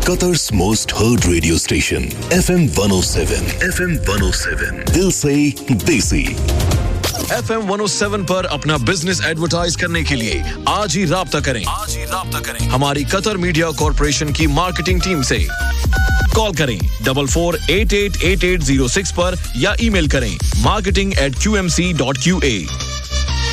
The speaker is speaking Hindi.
Qatar's most heard radio station, FM 107. FM 107. दिल से देसी। FM 107 पर अपना बिजनेस एडवर्टाइज करने के लिए आज ही राब्ता करें। हमारी कतर मीडिया कॉर्पोरेशन की मार्केटिंग टीम से कॉल करें 44888806 पर या ईमेल करें marketing@qmc.qa।